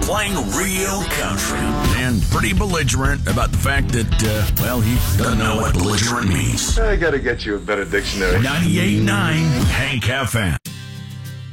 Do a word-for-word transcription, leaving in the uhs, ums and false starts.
playing real country. And pretty belligerent about the fact that, uh, well, he doesn't know what belligerent means. I gotta get you a better dictionary. ninety-eight point nine Hank F M.